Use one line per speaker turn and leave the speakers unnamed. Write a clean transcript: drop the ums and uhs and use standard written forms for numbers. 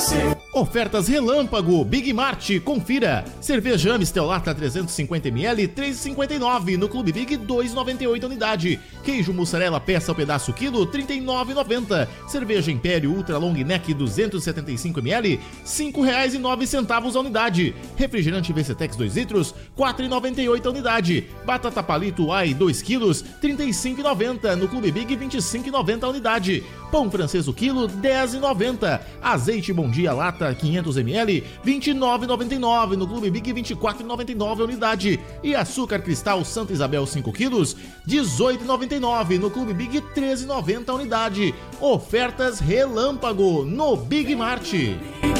você.
Ofertas Relâmpago Big Mart, confira. Cerveja Amstel Lata 350ml, 3,59. No Clube Big, 2,98 unidade. Queijo mussarela peça ao pedaço quilo, 39,90. Cerveja Império Ultra Long Neck 275ml, R$ 5,09 a unidade. Refrigerante VCTEX 2 litros, 4,98 a unidade. Batata Palito Ai 2 quilos, 35,90. No Clube Big, 25,90 a unidade. Pão francês o quilo, 10,90. Azeite Bom Dia Lata 500ml, 29,99. No Clube Big, 24,99 a unidade. E açúcar cristal Santa Isabel 5 quilos, 18,99. No Clube Big, 13,90 a unidade. Ofertas Relâmpago no Big Mart.